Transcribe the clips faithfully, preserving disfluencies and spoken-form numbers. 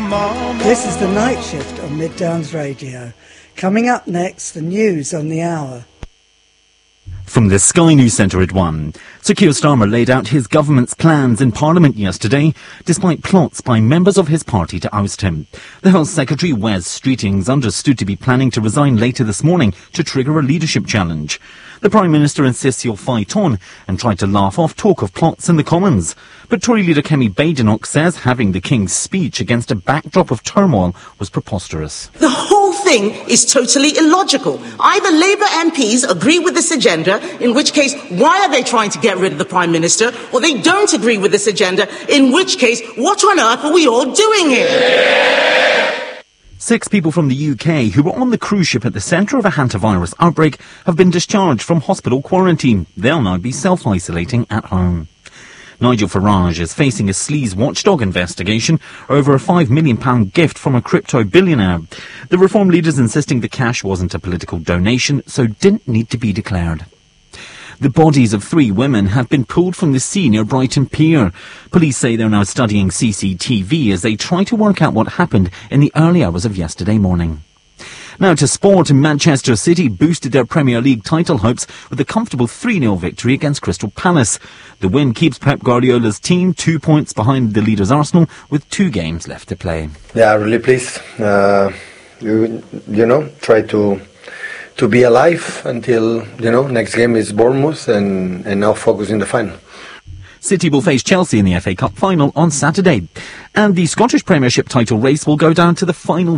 mama. This is the Night Shift on Mid Downs Radio. Coming up next, the news on the hour. From the Sky News Centre at one, Sir Keir Starmer laid out his government's plans in Parliament yesterday, despite plots by members of his party to oust him. The Health Secretary, Wes Streeting's understood to be planning to resign later this morning to trigger a leadership challenge. The Prime Minister insists he'll fight on and tried to laugh off talk of plots in the Commons. But Tory leader Kemi Badenoch says having the King's speech against a backdrop of turmoil was preposterous. The whole thing is totally illogical. Either Labour M Ps agree with this agenda, in which case, why are they trying to get rid of the Prime Minister? Or they don't agree with this agenda, in which case, what on earth are we all doing here? Six people from the U K who were on the cruise ship at the centre of a hantavirus outbreak have been discharged from hospital quarantine. They'll now be self-isolating at home. Nigel Farage is facing a sleaze watchdog investigation over a five million pounds gift from a crypto billionaire. The Reform leader's insisting the cash wasn't a political donation, so didn't need to be declared. The bodies of three women have been pulled from the sea near Brighton Pier. Police say they're now studying C C T V as they try to work out what happened in the early hours of yesterday morning. Now to sport, Manchester City boosted their Premier League title hopes with a comfortable three nil victory against Crystal Palace. The win keeps Pep Guardiola's team two points behind the leaders Arsenal with two games left to play. Yeah, really pleased. Uh, you, you know, try to to be alive until, you know, next game is Bournemouth and, and now focus in the final. City will face Chelsea in the F A Cup final on Saturday. And the Scottish Premiership title race will go down to the final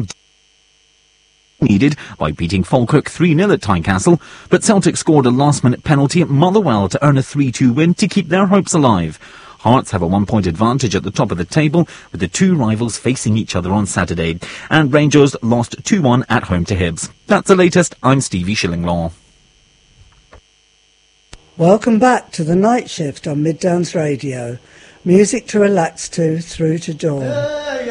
needed by beating Falkirk three nil at Tynecastle, but Celtic scored a last-minute penalty at Motherwell to earn a three two win to keep their hopes alive. Hearts have a one-point advantage at the top of the table, with the two rivals facing each other on Saturday. And Rangers lost two one at home to Hibs. That's the latest. I'm Stevie Shillinglaw. Welcome back to the Night Shift on Mid Downs Radio. Music to relax to through to dawn.